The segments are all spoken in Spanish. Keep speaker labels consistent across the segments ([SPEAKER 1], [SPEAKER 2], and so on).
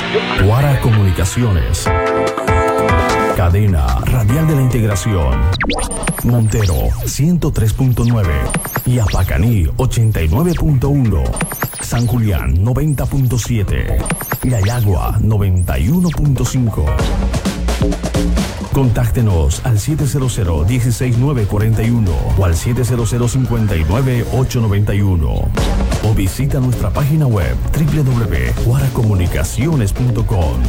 [SPEAKER 1] Guara Comunicaciones. Cadena Radial de la Integración. Montero 103.9 y Apacaní 89.1. San Julián 90.7 y Ayagua 91.5. Contáctenos al 700-16941 o al 700-59-891 o visita nuestra página web www.guaracomunicaciones.com.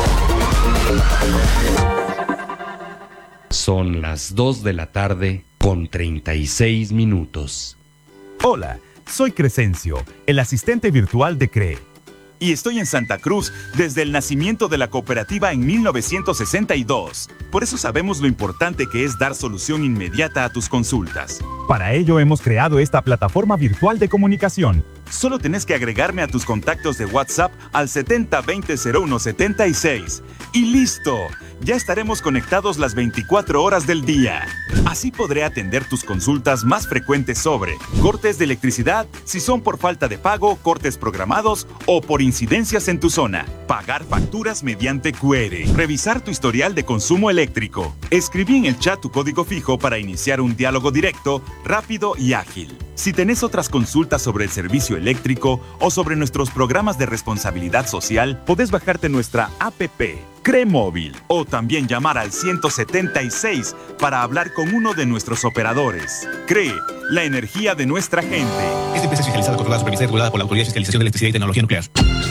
[SPEAKER 2] Son las 2 de la tarde con 36 minutos.
[SPEAKER 3] Hola, soy Crescencio, el asistente virtual de CRE. Y estoy en Santa Cruz desde el nacimiento de la cooperativa en 1962. Por eso sabemos lo importante que es dar solución inmediata a tus consultas. Para ello hemos creado esta plataforma virtual de comunicación. Solo tenés que agregarme a tus contactos de WhatsApp al 7020-0176. ¡Y listo! Ya estaremos conectados las 24 horas del día. Así podré atender tus consultas más frecuentes sobre cortes de electricidad, si son por falta de pago, cortes programados o por incidencias en tu zona. Pagar facturas mediante QR. Revisar tu historial de consumo eléctrico. Escribí en el chat tu código fijo para iniciar un diálogo directo, rápido y ágil. Si tenés otras consultas sobre el servicio eléctrico o sobre nuestros programas de responsabilidad social, podés bajarte nuestra APP, CRE Móvil, o también llamar al 176 para hablar con uno de nuestros operadores. CRE, la energía de nuestra gente.
[SPEAKER 4] Esta empresa es fiscalizada, controlada, supervisada y regulada por la Autoridad de Fiscalización de Electricidad y Tecnología Nuclear.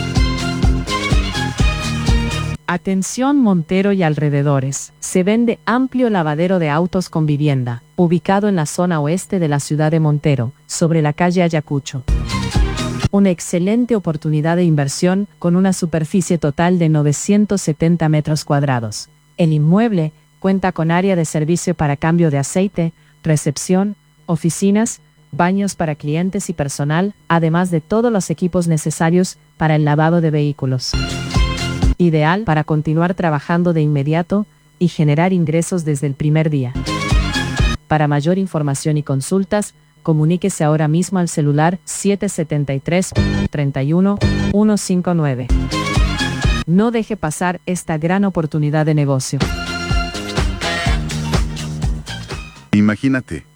[SPEAKER 5] Atención Montero y alrededores. Se vende amplio lavadero de autos con vivienda, ubicado en la zona oeste de la ciudad de Montero, sobre la calle Ayacucho. Una excelente oportunidad de inversión con una superficie total de 970 metros cuadrados. El inmueble cuenta con área de servicio para cambio de aceite, recepción, oficinas, baños para clientes y personal, además de todos los equipos necesarios para el lavado de vehículos. Ideal para continuar trabajando de inmediato y generar ingresos desde el primer día. Para mayor información y consultas, comuníquese ahora mismo al celular 773-31-159. No deje pasar esta gran oportunidad de negocio.
[SPEAKER 6] Imagínate,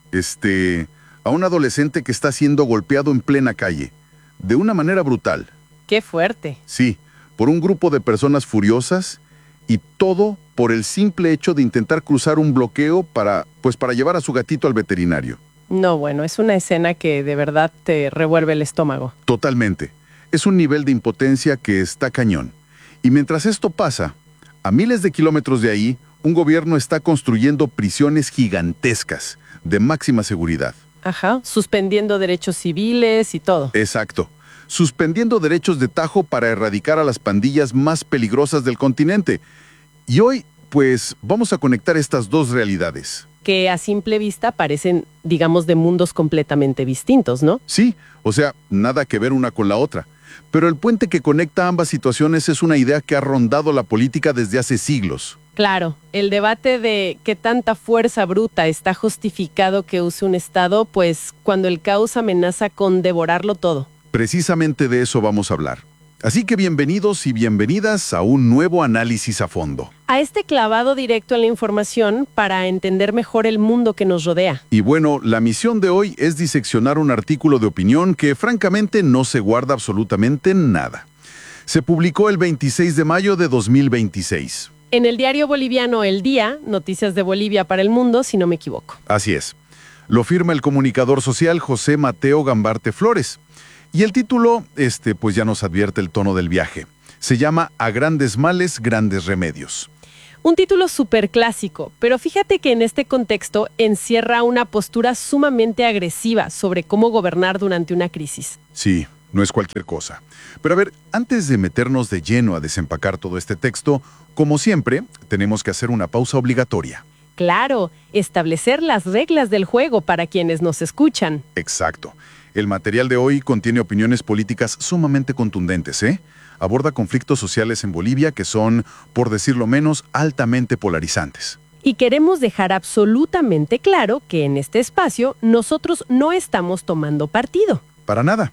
[SPEAKER 6] a un adolescente que está siendo golpeado en plena calle, de una manera brutal.
[SPEAKER 7] ¡Qué fuerte!
[SPEAKER 6] Sí, por un grupo de personas furiosas y todo por el simple hecho de intentar cruzar un bloqueo para llevar a su gatito al veterinario.
[SPEAKER 7] No, bueno, es una escena que de verdad te revuelve el estómago.
[SPEAKER 6] Totalmente. Es un nivel de impotencia que está cañón. Y mientras esto pasa, a miles de kilómetros de ahí, un gobierno está construyendo prisiones gigantescas de máxima seguridad.
[SPEAKER 7] Ajá, suspendiendo derechos civiles y todo.
[SPEAKER 6] Exacto. Suspendiendo derechos de tajo para erradicar a las pandillas más peligrosas del continente. Y hoy, vamos a conectar estas dos realidades.
[SPEAKER 7] Que a simple vista parecen, digamos, de mundos completamente distintos, ¿no?
[SPEAKER 6] Sí, o sea, nada que ver una con la otra. Pero el puente que conecta ambas situaciones es una idea que ha rondado la política desde hace siglos.
[SPEAKER 7] Claro, el debate de qué tanta fuerza bruta está justificado que use un Estado, cuando el caos amenaza con devorarlo todo.
[SPEAKER 6] Precisamente de eso vamos a hablar. Así que bienvenidos y bienvenidas a un nuevo análisis a fondo.
[SPEAKER 7] A este clavado directo en la información para entender mejor el mundo que nos rodea.
[SPEAKER 6] Y bueno, la misión de hoy es diseccionar un artículo de opinión que francamente no se guarda absolutamente nada. Se publicó el 26 de mayo de 2026.
[SPEAKER 7] En el diario boliviano El Día, noticias de Bolivia para el mundo, si no me equivoco.
[SPEAKER 6] Así es. Lo firma el comunicador social José Mateo Gambarte Flores. Y el título, ya nos advierte el tono del viaje. Se llama A grandes males, grandes remedios.
[SPEAKER 7] Un título súper clásico, pero fíjate que en este contexto encierra una postura sumamente agresiva sobre cómo gobernar durante una crisis.
[SPEAKER 6] Sí, no es cualquier cosa. Pero a ver, antes de meternos de lleno a desempacar todo este texto, como siempre, tenemos que hacer una pausa obligatoria.
[SPEAKER 7] Claro, establecer las reglas del juego para quienes nos escuchan.
[SPEAKER 6] Exacto. El material de hoy contiene opiniones políticas sumamente contundentes, Aborda conflictos sociales en Bolivia que son, por decirlo menos, altamente polarizantes.
[SPEAKER 7] Y queremos dejar absolutamente claro que en este espacio nosotros no estamos tomando partido.
[SPEAKER 6] Para nada.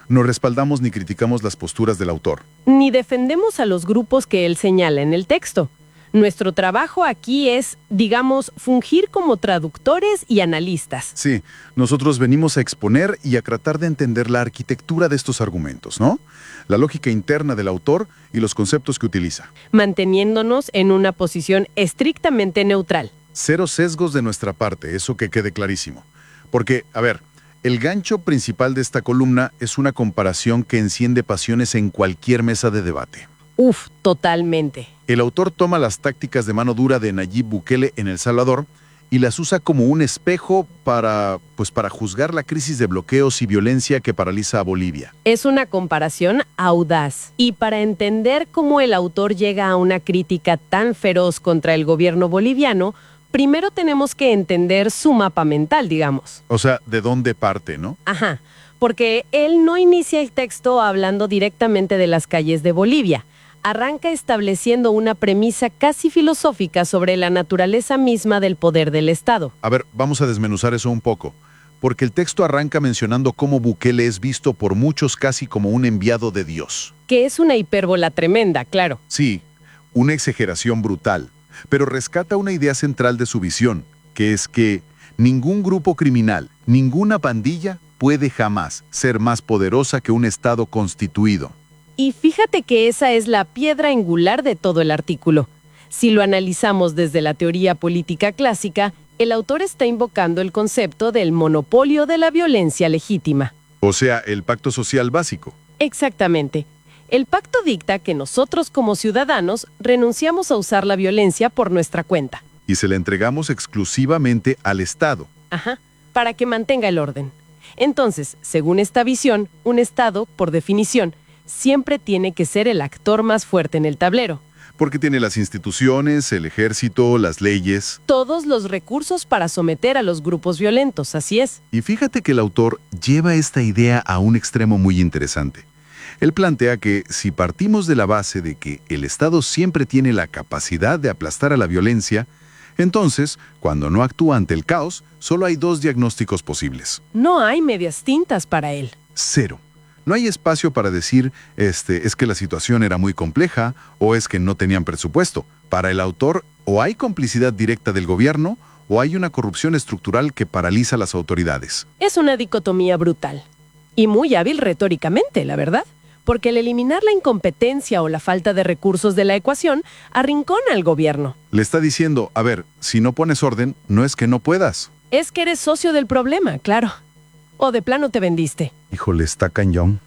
[SPEAKER 6] No respaldamos ni criticamos las posturas del autor.
[SPEAKER 7] Ni defendemos a los grupos que él señala en el texto. Nuestro trabajo aquí es, digamos, fungir como traductores y analistas.
[SPEAKER 6] Sí, nosotros venimos a exponer y a tratar de entender la arquitectura de estos argumentos, ¿no? La lógica interna del autor y los conceptos que utiliza.
[SPEAKER 7] Manteniéndonos en una posición estrictamente neutral.
[SPEAKER 6] Cero sesgos de nuestra parte, eso que quede clarísimo. Porque, a ver, el gancho principal de esta columna es una comparación que enciende pasiones en cualquier mesa de debate.
[SPEAKER 7] Uf, totalmente.
[SPEAKER 6] El autor toma las tácticas de mano dura de Nayib Bukele en El Salvador y las usa como un espejo para juzgar la crisis de bloqueos y violencia que paraliza a Bolivia.
[SPEAKER 7] Es una comparación audaz. Y para entender cómo el autor llega a una crítica tan feroz contra el gobierno boliviano, primero tenemos que entender su mapa mental, digamos.
[SPEAKER 6] O sea, ¿de dónde parte, no?
[SPEAKER 7] Ajá, porque él no inicia el texto hablando directamente de las calles de Bolivia. Arranca estableciendo una premisa casi filosófica sobre la naturaleza misma del poder del Estado.
[SPEAKER 6] A ver, vamos a desmenuzar eso un poco. Porque el texto arranca mencionando cómo Bukele es visto por muchos casi como un enviado de Dios.
[SPEAKER 7] Que es una hipérbola tremenda, claro.
[SPEAKER 6] Sí, una exageración brutal. Pero rescata una idea central de su visión, que es que ningún grupo criminal, ninguna pandilla puede jamás ser más poderosa que un Estado constituido.
[SPEAKER 7] Y fíjate que esa es la piedra angular de todo el artículo. Si lo analizamos desde la teoría política clásica, el autor está invocando el concepto del monopolio de la violencia legítima.
[SPEAKER 6] O sea, el pacto social básico.
[SPEAKER 7] Exactamente. El pacto dicta que nosotros como ciudadanos renunciamos a usar la violencia por nuestra cuenta.
[SPEAKER 6] Y se la entregamos exclusivamente al Estado.
[SPEAKER 7] Ajá, para que mantenga el orden. Entonces, según esta visión, un Estado, por definición, siempre tiene que ser el actor más fuerte en el tablero.
[SPEAKER 6] Porque tiene las instituciones, el ejército, las leyes.
[SPEAKER 7] Todos los recursos para someter a los grupos violentos, así es.
[SPEAKER 6] Y fíjate que el autor lleva esta idea a un extremo muy interesante. Él plantea que si partimos de la base de que el Estado siempre tiene la capacidad de aplastar a la violencia, entonces, cuando no actúa ante el caos, solo hay dos diagnósticos posibles.
[SPEAKER 7] No hay medias tintas para él.
[SPEAKER 6] Cero. No hay espacio para decir, es que la situación era muy compleja o es que no tenían presupuesto. Para el autor, o hay complicidad directa del gobierno o hay una corrupción estructural que paraliza a las autoridades.
[SPEAKER 7] Es una dicotomía brutal. Y muy hábil retóricamente, la verdad. Porque al eliminar la incompetencia o la falta de recursos de la ecuación, arrincona al gobierno.
[SPEAKER 6] Le está diciendo, a ver, si no pones orden, no es que no puedas.
[SPEAKER 7] Es que eres socio del problema, claro. O de plano te vendiste.
[SPEAKER 6] Híjole, está cañón.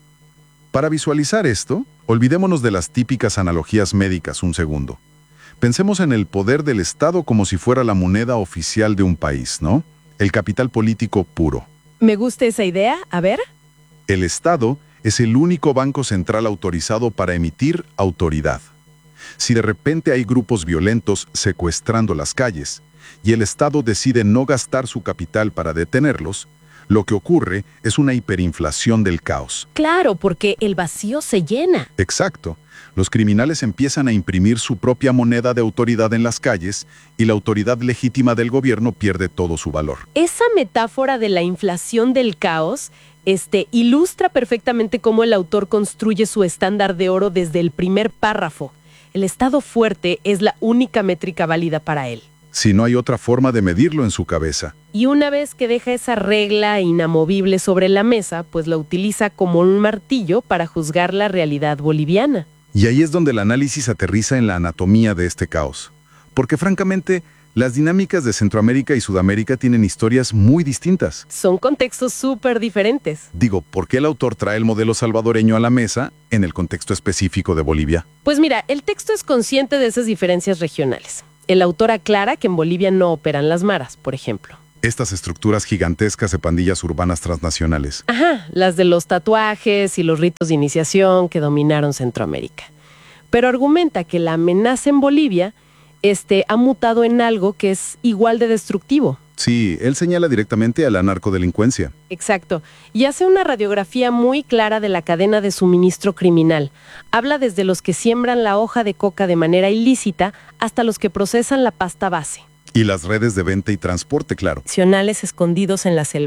[SPEAKER 6] Para visualizar esto, olvidémonos de las típicas analogías médicas un segundo. Pensemos en el poder del Estado como si fuera la moneda oficial de un país, ¿no? El capital político puro.
[SPEAKER 7] Me gusta esa idea, a ver.
[SPEAKER 6] El Estado es el único banco central autorizado para emitir autoridad. Si de repente hay grupos violentos secuestrando las calles y el Estado decide no gastar su capital para detenerlos, lo que ocurre es una hiperinflación del caos.
[SPEAKER 7] Claro, porque el vacío se llena.
[SPEAKER 6] Exacto. Los criminales empiezan a imprimir su propia moneda de autoridad en las calles y la autoridad legítima del gobierno pierde todo su valor.
[SPEAKER 7] Esa metáfora de la inflación del caos ilustra perfectamente cómo el autor construye su estándar de oro desde el primer párrafo. El Estado fuerte es la única métrica válida para él.
[SPEAKER 6] Si no hay otra forma de medirlo en su cabeza.
[SPEAKER 7] Y una vez que deja esa regla inamovible sobre la mesa, pues la utiliza como un martillo para juzgar la realidad boliviana.
[SPEAKER 6] Y ahí es donde el análisis aterriza en la anatomía de este caos. Porque francamente, las dinámicas de Centroamérica y Sudamérica tienen historias muy distintas.
[SPEAKER 7] Son contextos súper diferentes.
[SPEAKER 6] Digo, ¿por qué el autor trae el modelo salvadoreño a la mesa en el contexto específico de Bolivia?
[SPEAKER 7] Pues mira, el texto es consciente de esas diferencias regionales. El autor aclara que en Bolivia no operan las maras, por ejemplo.
[SPEAKER 6] Estas estructuras gigantescas de pandillas urbanas transnacionales.
[SPEAKER 7] Ajá, las de los tatuajes y los ritos de iniciación que dominaron Centroamérica. Pero argumenta que la amenaza en Bolivia ha mutado en algo que es igual de destructivo.
[SPEAKER 6] Sí, él señala directamente a la narcodelincuencia.
[SPEAKER 7] Exacto, y hace una radiografía muy clara de la cadena de suministro criminal. Habla desde los que siembran la hoja de coca de manera ilícita hasta los que procesan la pasta base.
[SPEAKER 6] Y las redes de venta y transporte, claro.
[SPEAKER 7] Nacionales escondidos en la selva.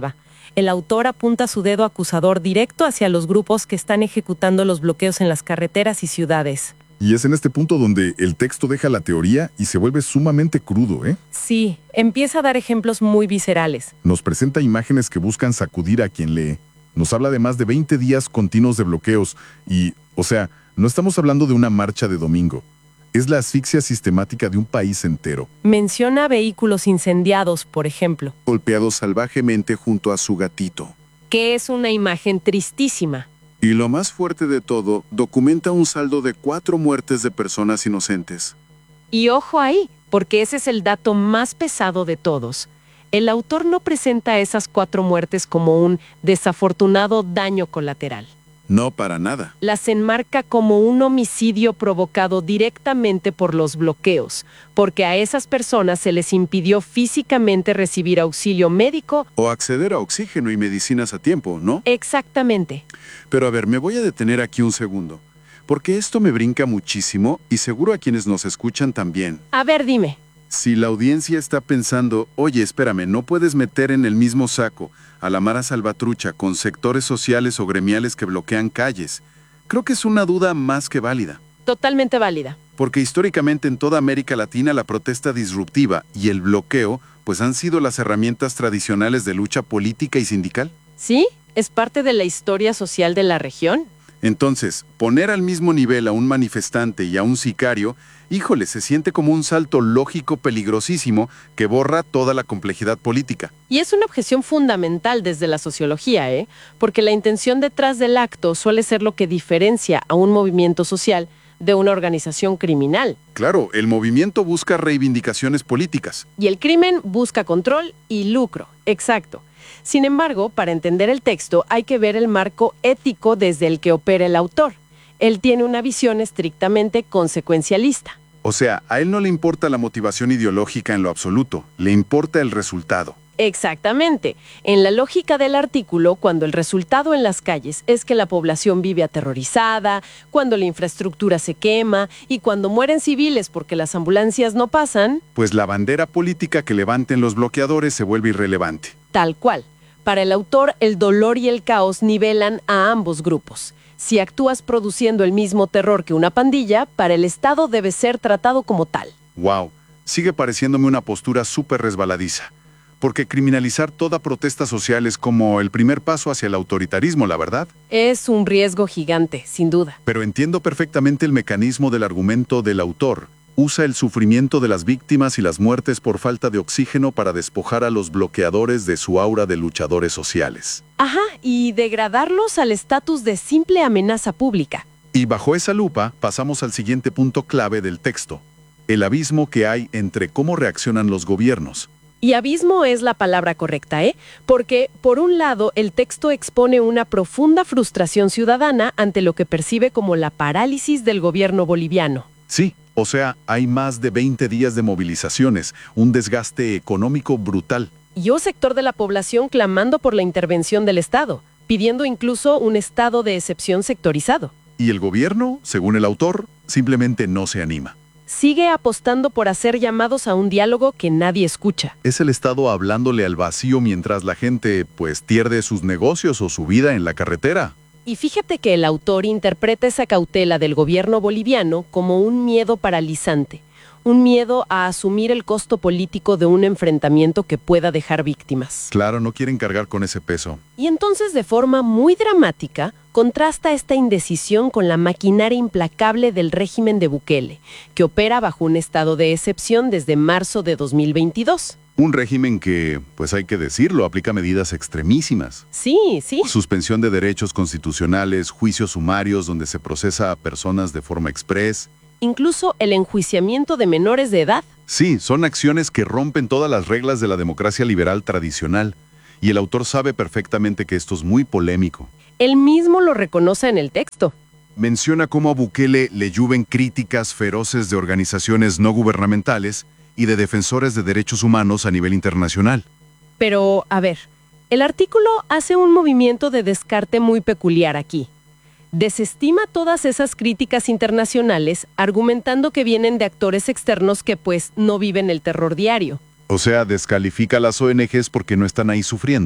[SPEAKER 7] El autor apunta su dedo acusador directo hacia los grupos que están ejecutando los bloqueos en las carreteras y ciudades.
[SPEAKER 6] Y es en este punto donde el texto deja la teoría y se vuelve sumamente crudo, ¿eh?
[SPEAKER 7] Sí, empieza a dar ejemplos muy viscerales.
[SPEAKER 6] Nos presenta imágenes que buscan sacudir a quien lee. Nos habla de más de 20 días continuos de bloqueos y, o sea, no estamos hablando de una marcha de domingo. Es la asfixia sistemática de un país entero.
[SPEAKER 7] Menciona vehículos incendiados, por ejemplo,
[SPEAKER 6] Golpeados salvajemente junto a su gatito.
[SPEAKER 7] que es una imagen tristísima.
[SPEAKER 6] Y lo más fuerte de todo, documenta un saldo de 4 muertes de personas inocentes.
[SPEAKER 7] Y ojo ahí, porque ese es el dato más pesado de todos. El autor no presenta esas 4 muertes como un desafortunado daño colateral.
[SPEAKER 6] No, para nada.
[SPEAKER 7] Las enmarca como un homicidio provocado directamente por los bloqueos, porque a esas personas se les impidió físicamente recibir auxilio médico.
[SPEAKER 6] O acceder a oxígeno y medicinas a tiempo, ¿no?
[SPEAKER 7] Exactamente.
[SPEAKER 6] Pero a ver, me voy a detener aquí un segundo, porque esto me brinca muchísimo y seguro a quienes nos escuchan también.
[SPEAKER 7] A ver, dime.
[SPEAKER 6] Si la audiencia está pensando, oye, espérame, no puedes meter en el mismo saco a la Mara Salvatrucha con sectores sociales o gremiales que bloquean calles, creo que es una duda más que válida.
[SPEAKER 7] Totalmente válida.
[SPEAKER 6] Porque históricamente en toda América Latina la protesta disruptiva y el bloqueo pues han sido las herramientas tradicionales de lucha política y sindical.
[SPEAKER 7] ¿Sí? ¿Es parte de la historia social de la región?
[SPEAKER 6] Entonces, poner al mismo nivel a un manifestante y a un sicario, híjole, se siente como un salto lógico peligrosísimo que borra toda la complejidad política.
[SPEAKER 7] Y es una objeción fundamental desde la sociología, ¿eh? Porque la intención detrás del acto suele ser lo que diferencia a un movimiento social de una organización criminal.
[SPEAKER 6] Claro, el movimiento busca reivindicaciones políticas.
[SPEAKER 7] Y el crimen busca control y lucro. Exacto. Sin embargo, para entender el texto hay que ver el marco ético desde el que opera el autor. Él tiene una visión estrictamente consecuencialista.
[SPEAKER 6] O sea, a él no le importa la motivación ideológica en lo absoluto, le importa el resultado.
[SPEAKER 7] Exactamente. En la lógica del artículo, cuando el resultado en las calles es que la población vive aterrorizada, cuando la infraestructura se quema y cuando mueren civiles porque las ambulancias no pasan,
[SPEAKER 6] Pues la bandera política que levanten los bloqueadores se vuelve irrelevante.
[SPEAKER 7] tal cual. Para el autor, el dolor y el caos nivelan a ambos grupos. Si actúas produciendo el mismo terror que una pandilla, para el Estado debe ser tratado como tal.
[SPEAKER 6] Wow, sigue pareciéndome una postura súper resbaladiza. Porque criminalizar toda protesta social es como el primer paso hacia el autoritarismo, la verdad.
[SPEAKER 7] Es un riesgo gigante, sin duda.
[SPEAKER 6] Pero entiendo perfectamente el mecanismo del argumento del autor. Usa el sufrimiento de las víctimas y las muertes por falta de oxígeno para despojar a los bloqueadores de su aura de luchadores sociales.
[SPEAKER 7] Ajá, y degradarlos al estatus de simple amenaza pública.
[SPEAKER 6] Y bajo esa lupa pasamos al siguiente punto clave del texto. El abismo que hay entre cómo reaccionan los gobiernos.
[SPEAKER 7] Y abismo es la palabra correcta, ¿eh? Porque, por un lado, el texto expone una profunda frustración ciudadana ante lo que percibe como la parálisis del gobierno boliviano.
[SPEAKER 6] Sí, o sea, hay más de 20 días de movilizaciones, un desgaste económico brutal.
[SPEAKER 7] Y un sector de la población clamando por la intervención del Estado, pidiendo incluso un estado de excepción sectorizado.
[SPEAKER 6] Y el gobierno, según el autor, simplemente no se anima.
[SPEAKER 7] Sigue apostando por hacer llamados a un diálogo que nadie escucha.
[SPEAKER 6] Es el Estado hablándole al vacío mientras la gente, pues, pierde sus negocios o su vida en la carretera.
[SPEAKER 7] Y fíjate que el autor interpreta esa cautela del gobierno boliviano como un miedo paralizante, un miedo a asumir el costo político de un enfrentamiento que pueda dejar víctimas.
[SPEAKER 6] Claro, no quieren cargar con ese peso.
[SPEAKER 7] Y entonces, de forma muy dramática, contrasta esta indecisión con la maquinaria implacable del régimen de Bukele, que opera bajo un estado de excepción desde marzo de 2022.
[SPEAKER 6] Un régimen que, pues hay que decirlo, aplica medidas extremísimas.
[SPEAKER 7] Sí, sí.
[SPEAKER 6] Suspensión de derechos constitucionales, juicios sumarios donde se procesa a personas de forma express.
[SPEAKER 7] Incluso el enjuiciamiento de menores de edad.
[SPEAKER 6] Sí, son acciones que rompen todas las reglas de la democracia liberal tradicional. Y el autor sabe perfectamente que esto es muy polémico.
[SPEAKER 7] Él mismo lo reconoce en el texto.
[SPEAKER 6] Menciona cómo a Bukele le llueven críticas feroces de organizaciones no gubernamentales y de defensores de derechos humanos a nivel internacional.
[SPEAKER 7] Pero, a ver, el artículo hace un movimiento de descarte muy peculiar aquí. Desestima todas esas críticas internacionales, argumentando que vienen de actores externos que, pues, no viven el terror diario.
[SPEAKER 6] O sea, descalifica a las ONGs porque no están ahí sufriendo.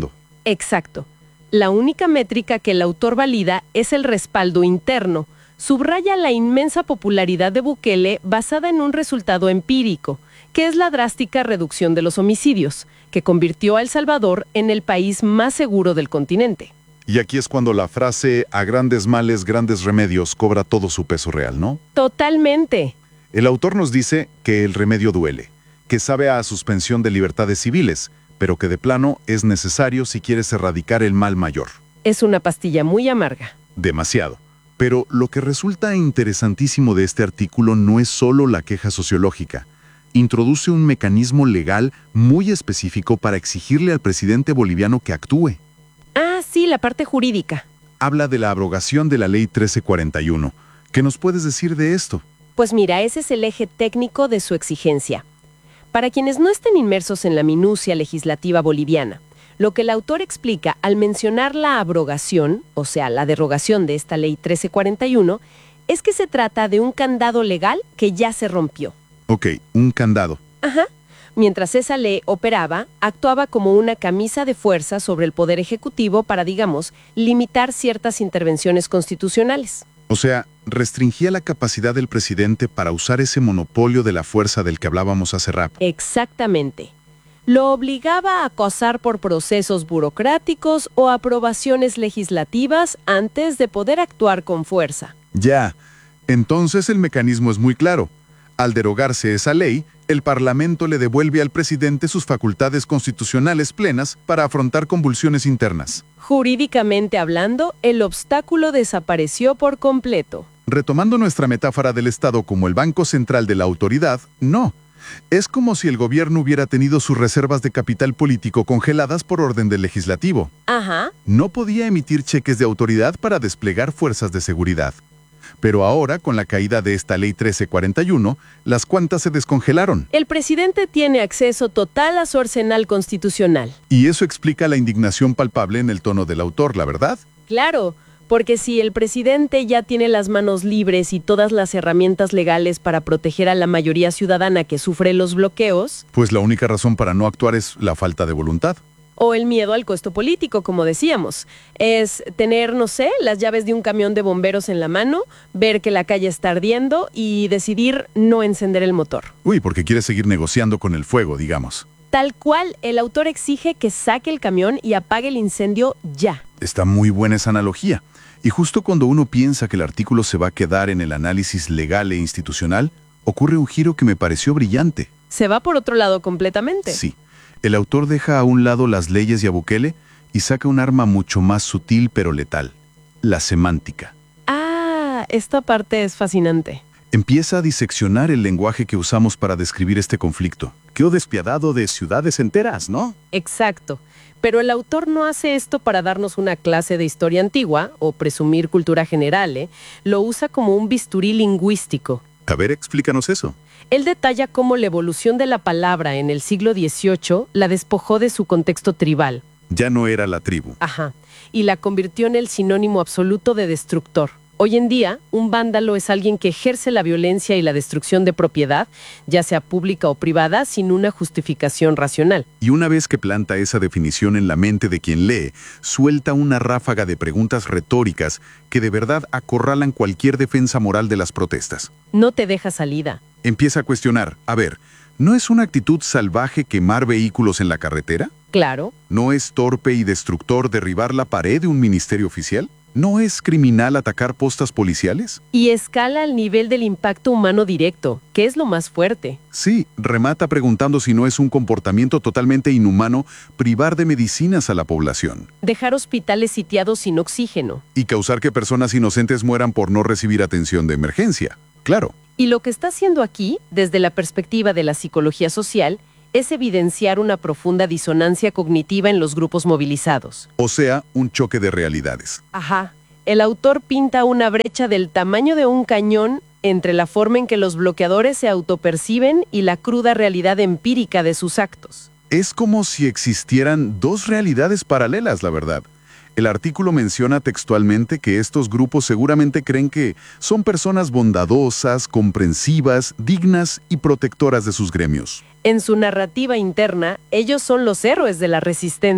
[SPEAKER 7] Exacto. La única métrica que el autor valida es el respaldo interno. Subraya la inmensa popularidad de Bukele basada en un resultado empírico, que es la drástica reducción de los homicidios, que convirtió a El Salvador en el país más seguro del continente.
[SPEAKER 6] Y aquí es cuando la frase "a grandes males, grandes remedios" cobra todo su peso real, ¿no?
[SPEAKER 7] Totalmente.
[SPEAKER 6] El autor nos dice que el remedio duele, que sabe a suspensión de libertades civiles, pero que de plano es necesario si quieres erradicar el mal mayor.
[SPEAKER 7] Es una pastilla muy amarga.
[SPEAKER 6] Demasiado. Pero lo que resulta interesantísimo de este artículo no es solo la queja sociológica. Introduce un mecanismo legal muy específico para exigirle al presidente boliviano que actúe.
[SPEAKER 7] Ah, sí, la parte jurídica.
[SPEAKER 6] Habla de la abrogación de la Ley 1341. ¿Qué nos puedes decir de esto?
[SPEAKER 7] Pues mira, ese es el eje técnico de su exigencia. Para quienes no estén inmersos en la minucia legislativa boliviana, lo que el autor explica al mencionar la abrogación, o sea, la derogación de esta Ley 1341, es que se trata de un candado legal que ya se rompió.
[SPEAKER 6] Ok, un candado.
[SPEAKER 7] Ajá. Mientras esa ley operaba, actuaba como una camisa de fuerza sobre el Poder Ejecutivo para, digamos, limitar ciertas intervenciones constitucionales.
[SPEAKER 6] O sea, restringía la capacidad del presidente para usar ese monopolio de la fuerza del que hablábamos hace rato.
[SPEAKER 7] Exactamente. Lo obligaba a acosar por procesos burocráticos o aprobaciones legislativas antes de poder actuar con fuerza.
[SPEAKER 6] Ya. Entonces el mecanismo es muy claro. Al derogarse esa ley, el Parlamento le devuelve al presidente sus facultades constitucionales plenas para afrontar convulsiones internas.
[SPEAKER 7] Jurídicamente hablando, el obstáculo desapareció por completo.
[SPEAKER 6] Retomando nuestra metáfora del Estado como el banco central de la autoridad, no. Es como si el gobierno hubiera tenido sus reservas de capital político congeladas por orden del legislativo.
[SPEAKER 7] Ajá.
[SPEAKER 6] No podía emitir cheques de autoridad para desplegar fuerzas de seguridad. Pero ahora, con la caída de esta Ley 1341, las cuentas se descongelaron.
[SPEAKER 7] El presidente tiene acceso total a su arsenal constitucional.
[SPEAKER 6] Y eso explica la indignación palpable en el tono del autor, ¿la verdad?
[SPEAKER 7] Claro, porque si el presidente ya tiene las manos libres y todas las herramientas legales para proteger a la mayoría ciudadana que sufre los bloqueos,
[SPEAKER 6] Pues la única razón para no actuar es la falta de voluntad.
[SPEAKER 7] o el miedo al costo político, como decíamos, es tener, no sé, las llaves de un camión de bomberos en la mano, ver que la calle está ardiendo y decidir no encender el motor.
[SPEAKER 6] Uy, porque quiere seguir negociando con el fuego, digamos.
[SPEAKER 7] Tal cual, el autor exige que saque el camión y apague el incendio ya.
[SPEAKER 6] Está muy buena esa analogía. Y justo cuando uno piensa que el artículo se va a quedar en el análisis legal e institucional, ocurre un giro que me pareció brillante.
[SPEAKER 7] Se va por otro lado completamente.
[SPEAKER 6] Sí. El autor deja a un lado las leyes y a Bukele y saca un arma mucho más sutil pero letal: la semántica.
[SPEAKER 7] Ah, esta parte es fascinante.
[SPEAKER 6] Empieza a diseccionar el lenguaje que usamos para describir este conflicto. Quedó despiadado de ciudades enteras, ¿no?
[SPEAKER 7] Exacto. Pero el autor no hace esto para darnos una clase de historia antigua o presumir cultura general, ¿eh? Lo usa como un bisturí lingüístico.
[SPEAKER 6] A ver, explícanos eso.
[SPEAKER 7] Él detalla cómo la evolución de la palabra en el siglo XVIII la despojó de su contexto tribal.
[SPEAKER 6] Ya no era la tribu.
[SPEAKER 7] Ajá. Y la convirtió en el sinónimo absoluto de destructor. Hoy en día, un vándalo es alguien que ejerce la violencia y la destrucción de propiedad, ya sea pública o privada, sin una justificación racional.
[SPEAKER 6] Y una vez que planta esa definición en la mente de quien lee, suelta una ráfaga de preguntas retóricas que de verdad acorralan cualquier defensa moral de las protestas.
[SPEAKER 7] No te deja salida.
[SPEAKER 6] Empieza a cuestionar, a ver, ¿no es una actitud salvaje quemar vehículos en la carretera?
[SPEAKER 7] Claro.
[SPEAKER 6] ¿No es torpe y destructor derribar la pared de un ministerio oficial? ¿No es criminal atacar postas policiales?
[SPEAKER 7] Y escala al nivel del impacto humano directo, que es lo más fuerte.
[SPEAKER 6] Sí, remata preguntando si no es un comportamiento totalmente inhumano privar de medicinas a la población.
[SPEAKER 7] Dejar hospitales sitiados sin oxígeno.
[SPEAKER 6] Y causar que personas inocentes mueran por no recibir atención de emergencia. Claro.
[SPEAKER 7] Y lo que está haciendo aquí, desde la perspectiva de la psicología social, es evidenciar una profunda disonancia cognitiva en los grupos movilizados.
[SPEAKER 6] O sea, un choque de realidades.
[SPEAKER 7] Ajá. El autor pinta una brecha del tamaño de un cañón entre la forma en que los bloqueadores se autoperciben y la cruda realidad empírica de sus actos.
[SPEAKER 6] Es como si existieran dos realidades paralelas, la verdad. El artículo menciona textualmente que estos grupos seguramente creen que son personas bondadosas, comprensivas, dignas y protectoras de sus gremios.
[SPEAKER 7] En su narrativa interna, ellos son los héroes de la resistencia.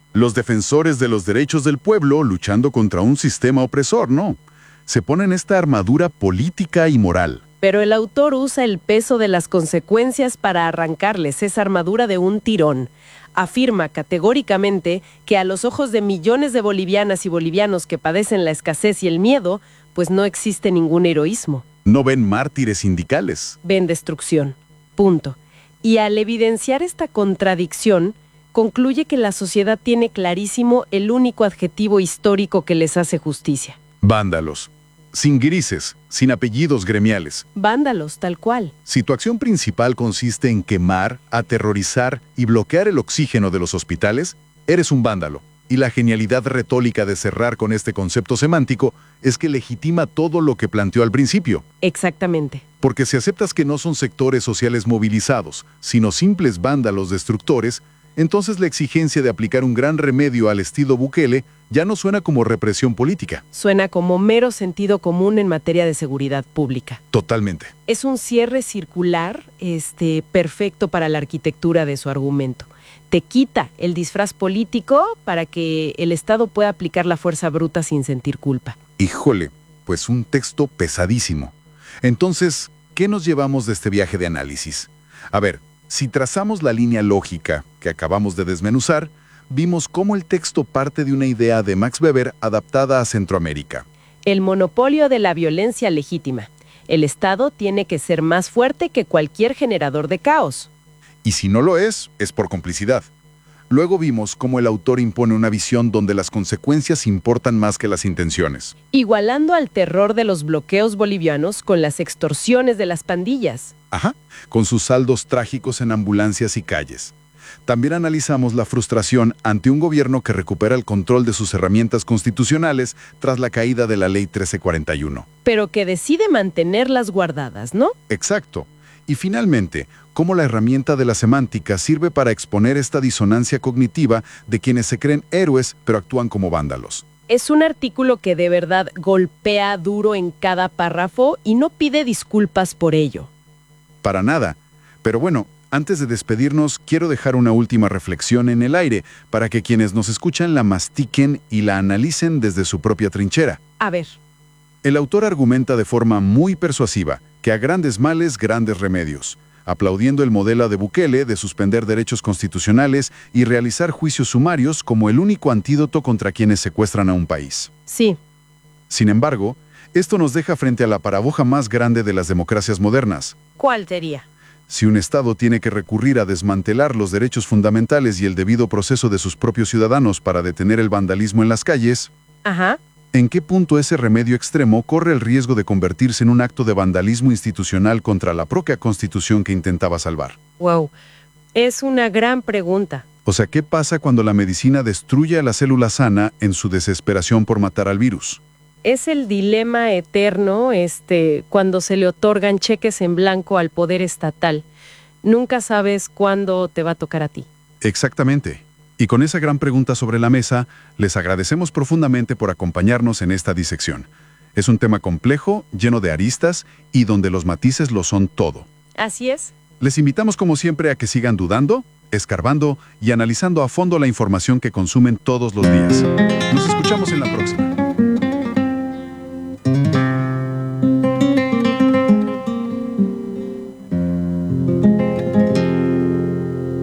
[SPEAKER 6] Los defensores de los derechos del pueblo luchando contra un sistema opresor, ¿no? Se ponen esta armadura política y moral.
[SPEAKER 7] Pero el autor usa el peso de las consecuencias para arrancarles esa armadura de un tirón. Afirma categóricamente que a los ojos de millones de bolivianas y bolivianos que padecen la escasez y el miedo, pues no existe ningún heroísmo.
[SPEAKER 6] No ven mártires sindicales.
[SPEAKER 7] Ven destrucción. Punto. Y al evidenciar esta contradicción, concluye que la sociedad tiene clarísimo el único adjetivo histórico que les hace justicia.
[SPEAKER 6] Vándalos. Sin grises, sin apellidos gremiales.
[SPEAKER 7] Vándalos, tal cual.
[SPEAKER 6] Si tu acción principal consiste en quemar, aterrorizar y bloquear el oxígeno de los hospitales, eres un vándalo. Y la genialidad retórica de cerrar con este concepto semántico es que legitima todo lo que planteó al principio.
[SPEAKER 7] Exactamente.
[SPEAKER 6] Porque si aceptas que no son sectores sociales movilizados, sino simples vándalos destructores, entonces la exigencia de aplicar un gran remedio al estilo Bukele ya no suena como represión política.
[SPEAKER 7] Suena como mero sentido común en materia de seguridad pública.
[SPEAKER 6] Totalmente.
[SPEAKER 7] Es un cierre circular, perfecto para la arquitectura de su argumento. Te quita el disfraz político para que el Estado pueda aplicar la fuerza bruta sin sentir culpa.
[SPEAKER 6] Híjole, pues un texto pesadísimo. Entonces, ¿qué nos llevamos de este viaje de análisis? A ver, si trazamos la línea lógica que acabamos de desmenuzar, vimos cómo el texto parte de una idea de Max Weber adaptada a Centroamérica.
[SPEAKER 7] El monopolio de la violencia legítima. El Estado tiene que ser más fuerte que cualquier generador de caos.
[SPEAKER 6] Y si no lo es por complicidad. Luego vimos cómo el autor impone una visión donde las consecuencias importan más que las intenciones.
[SPEAKER 7] Igualando al terror de los bloqueos bolivianos con las extorsiones de las pandillas.
[SPEAKER 6] Ajá, con sus saldos trágicos en ambulancias y calles. También analizamos la frustración ante un gobierno que recupera el control de sus herramientas constitucionales tras la caída de la Ley 1341.
[SPEAKER 7] Pero que decide mantenerlas guardadas, ¿no?
[SPEAKER 6] Exacto. Y finalmente, cómo la herramienta de la semántica sirve para exponer esta disonancia cognitiva de quienes se creen héroes pero actúan como vándalos.
[SPEAKER 7] Es un artículo que de verdad golpea duro en cada párrafo y no pide disculpas por ello.
[SPEAKER 6] Para nada. Pero bueno, antes de despedirnos, quiero dejar una última reflexión en el aire para que quienes nos escuchan la mastiquen y la analicen desde su propia trinchera.
[SPEAKER 7] A ver.
[SPEAKER 6] El autor argumenta de forma muy persuasiva que a grandes males, grandes remedios, aplaudiendo el modelo de Bukele de suspender derechos constitucionales y realizar juicios sumarios como el único antídoto contra quienes secuestran a un país.
[SPEAKER 7] Sí.
[SPEAKER 6] Sin embargo, esto nos deja frente a la paradoja más grande de las democracias modernas.
[SPEAKER 7] ¿Cuál sería?
[SPEAKER 6] Si un Estado tiene que recurrir a desmantelar los derechos fundamentales y el debido proceso de sus propios ciudadanos para detener el vandalismo en las calles,
[SPEAKER 7] Ajá.
[SPEAKER 6] ¿en qué punto ese remedio extremo corre el riesgo de convertirse en un acto de vandalismo institucional contra la propia Constitución que intentaba salvar?
[SPEAKER 7] Wow. Es una gran pregunta.
[SPEAKER 6] O sea, ¿qué pasa cuando la medicina destruye a la célula sana en su desesperación por matar al virus?
[SPEAKER 7] Es el dilema eterno, cuando se le otorgan cheques en blanco al poder estatal. Nunca sabes cuándo te va a tocar a ti.
[SPEAKER 6] Exactamente. Y con esa gran pregunta sobre la mesa, les agradecemos profundamente por acompañarnos en esta disección. Es un tema complejo, lleno de aristas y donde los matices lo son todo.
[SPEAKER 7] Así es.
[SPEAKER 6] Les invitamos como siempre a que sigan dudando, escarbando y analizando a fondo la información que consumen todos los días. Nos escuchamos en la próxima.